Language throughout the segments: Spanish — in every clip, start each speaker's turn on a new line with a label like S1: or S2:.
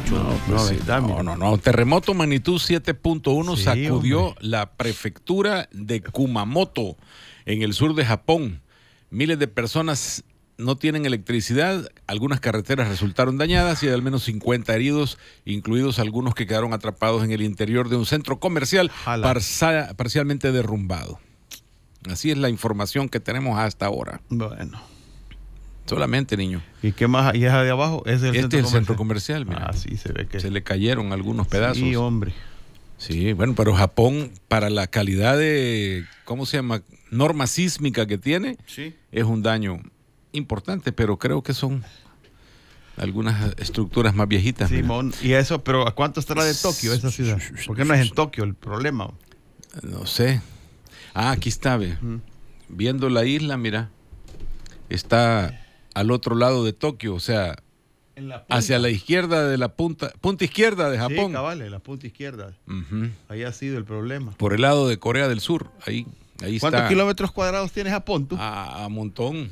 S1: mucho.
S2: No. Terremoto magnitud 7.1
S1: Sí,
S2: sacudió
S1: hombre.
S2: la prefectura de Kumamoto, en el sur de Japón. Miles de personas no tienen electricidad, algunas carreteras resultaron dañadas y hay al menos 50 heridos, incluidos algunos que quedaron atrapados en el interior de un centro comercial parcialmente derrumbado. Así es la información que tenemos hasta ahora.
S1: Bueno.
S2: Solamente, niño.
S1: ¿Y qué más? ¿Y esa de abajo?
S2: Este es el centro comercial, mira.
S1: Sí, se ve que...
S2: Se le cayeron algunos pedazos.
S1: Sí, hombre.
S2: Sí, bueno, pero Japón, para la calidad de, ¿cómo se llama?, norma sísmica que tiene,
S1: Sí.
S2: es un daño importante, pero creo que son algunas estructuras más viejitas.
S1: Simón, y eso, pero ¿a cuánto estará de Tokio esa ciudad? ¿Por qué no es en Tokio el problema?
S2: No sé. Aquí está, ve. Viendo la isla, está al otro lado de Tokio, o sea, hacia la izquierda de la punta izquierda de Japón.
S1: Sí, cabal, la punta izquierda. Ahí ha sido el problema.
S2: Por el lado de Corea del Sur, ahí está.
S1: ¿Cuántos kilómetros cuadrados tiene Japón, tú?
S2: A montón.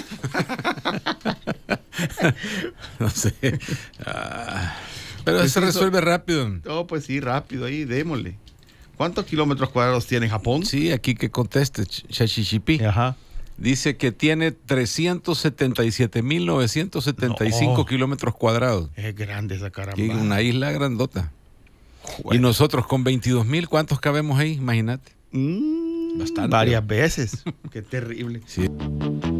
S2: No sé. Pero
S1: Pues
S2: se resuelve rápido.
S1: No, pues sí, rápido, ahí, démosle. ¿Cuántos kilómetros cuadrados tiene Japón?
S2: Sí, aquí que conteste, Shashishipi.
S1: Ajá.
S2: Dice que tiene 377.975 kilómetros cuadrados.
S1: Es grande esa caramba.
S2: Y una isla grandota. Bueno. Y nosotros con 22.000, ¿cuántos cabemos ahí? Imagínate.
S1: Bastante. Varias veces. Qué terrible.
S2: Sí.